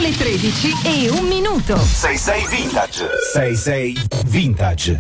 le 13:01. 66 Vintage. 66 Vintage.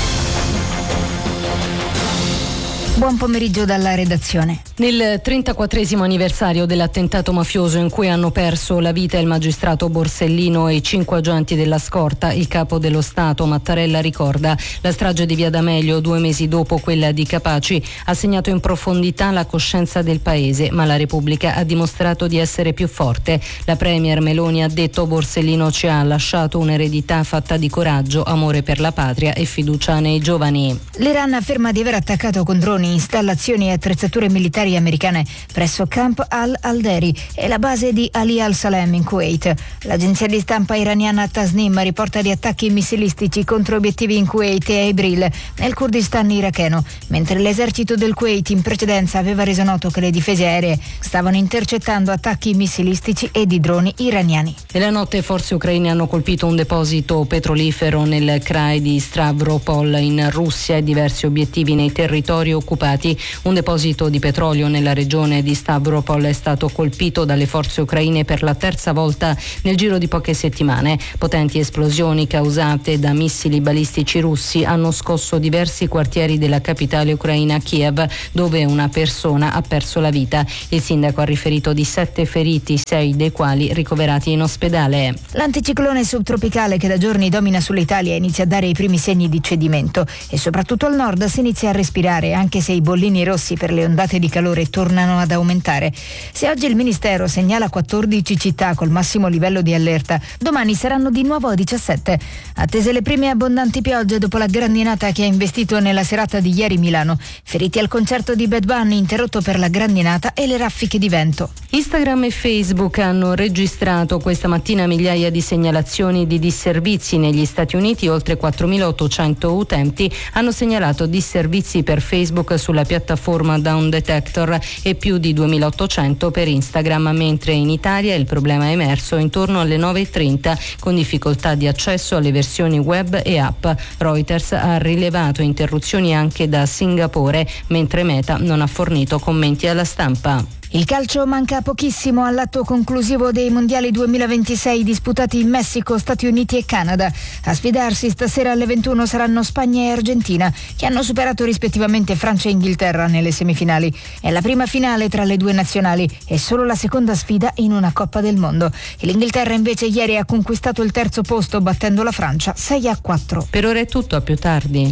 Buon pomeriggio dalla redazione. Nel 34esimo anniversario dell'attentato mafioso in cui hanno perso la vita il magistrato Borsellino e 5 agenti della scorta, il capo dello Stato Mattarella ricorda: la strage di Via D'Amelio, 2 mesi dopo quella di Capaci, ha segnato in profondità la coscienza del paese, ma la Repubblica ha dimostrato di essere più forte. La premier Meloni ha detto: Borsellino ci ha lasciato un'eredità fatta di coraggio, amore per la patria e fiducia nei giovani. L'Iran afferma di aver attaccato con droni installazioni e attrezzature militari americane presso Camp al-Alderi e la base di Ali al-Salem in Kuwait. L'agenzia di stampa iraniana Tasnim riporta di attacchi missilistici contro obiettivi in Kuwait e a Ibril, nel Kurdistan iracheno, mentre l'esercito del Kuwait in precedenza aveva reso noto che le difese aeree stavano intercettando attacchi missilistici e di droni iraniani. Nella notte forze ucraine hanno colpito un deposito petrolifero nel Krai di Stavropol in Russia e diversi obiettivi nei territori occupati. Un deposito di petrolio nella regione di Stavropol è stato colpito dalle forze ucraine per la terza volta nel giro di poche settimane. Potenti esplosioni causate da missili balistici russi hanno scosso diversi quartieri della capitale ucraina, Kiev, dove una persona ha perso la vita. Il sindaco ha riferito di 7 feriti, 6 dei quali ricoverati in ospedale. L'anticiclone subtropicale che da giorni domina sull'Italia inizia a dare i primi segni di cedimento e soprattutto al nord si inizia a respirare, anche se i bollini rossi per le ondate di calore tornano ad aumentare. Se oggi il Ministero segnala 14 città col massimo livello di allerta, domani saranno di nuovo a 17. Attese le prime abbondanti piogge dopo la grandinata che ha investito nella serata di ieri Milano. Feriti al concerto di Bad Bunny interrotto per la grandinata e le raffiche di vento. Instagram e Facebook hanno registrato questa mattina migliaia di segnalazioni di disservizi negli Stati Uniti. Oltre 4.800 utenti hanno segnalato disservizi per Facebook sulla piattaforma Down Detector e più di 2.800 per Instagram, mentre in Italia il problema è emerso intorno alle 9:30 con difficoltà di accesso alle versioni web e app. Reuters ha rilevato interruzioni anche da Singapore, mentre Meta non ha fornito commenti alla stampa. Il calcio manca pochissimo all'atto conclusivo dei mondiali 2026 disputati in Messico, Stati Uniti e Canada. A sfidarsi stasera alle 21 saranno Spagna e Argentina, che hanno superato rispettivamente Francia e Inghilterra nelle semifinali. È la prima finale tra le due nazionali e solo la seconda sfida in una Coppa del Mondo. L'Inghilterra invece ieri ha conquistato il terzo posto battendo la Francia 6-4. Per ora è tutto, a più tardi.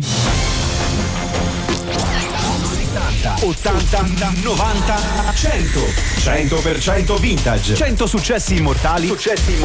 80, 90, 100. 100% vintage. 100 successi immortali